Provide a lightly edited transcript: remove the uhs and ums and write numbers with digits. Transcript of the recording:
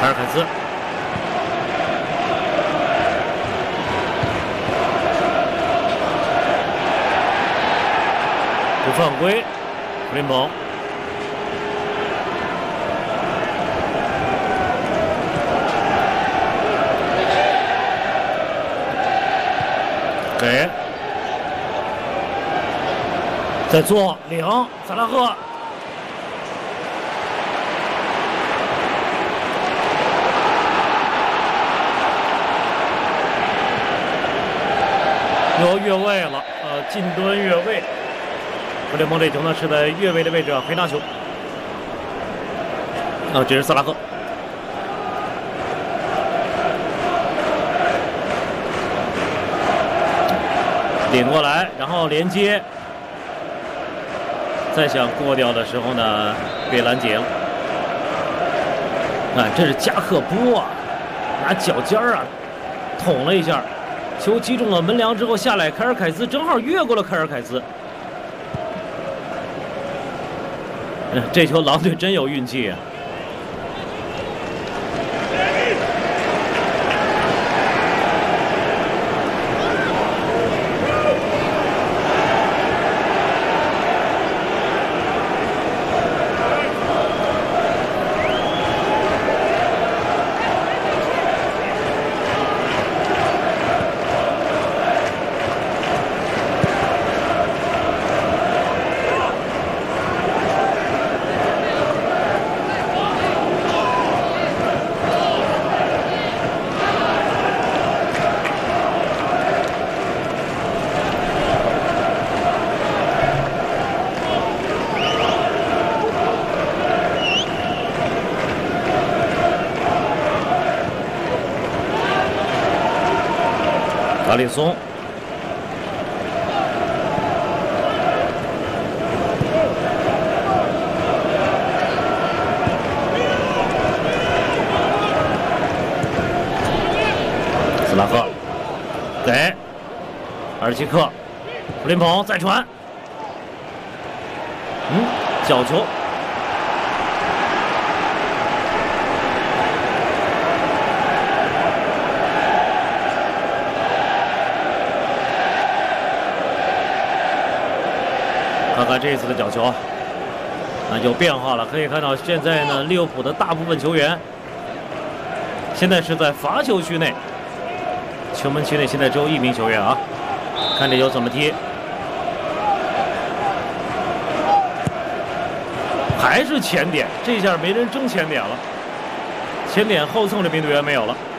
卡尔凯斯。 不犯规，弗林蓬。给，再做领萨拉赫。又越位了，近端越位。 弗雷蒙这球呢是在越位的位置啊，黑拿球。这是萨拉赫，顶过来，然后连接，再想过掉的时候呢，被拦截了。这是加克波啊，拿脚尖啊捅了一下，球击中了门梁之后下来，凯尔凯斯正好越过了凯尔凯斯。 这球狼队真有运气啊！阿里松，斯拉赫给阿尔奇克，弗林蓬再传，角球。 看看这一次的角球，有变化了。可以看到，现在呢，利物浦的大部分球员现在是在罚球区内，球门区内现在只有1名球员啊。看这球怎么踢，还是前点，这下没人争前点了，前点后蹭这名队员没有了。